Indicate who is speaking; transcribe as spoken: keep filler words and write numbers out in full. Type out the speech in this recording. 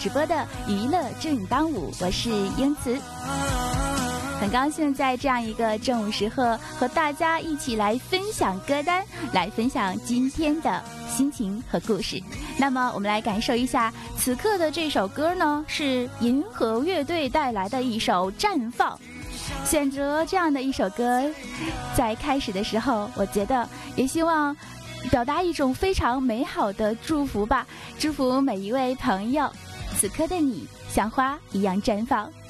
Speaker 1: 直播的娱乐正当午，我是英慈。很高兴在这样一个正午时刻和大家一起来分享歌单，来分享今天的心情和故事。那么我们来感受一下此刻的这首歌呢，是银河乐队带来的一首《绽放》。选择这样的一首歌，在开始的时候，我觉得也希望表达一种非常美好的祝福吧，祝福每一位朋友，此刻的你像花一样绽放。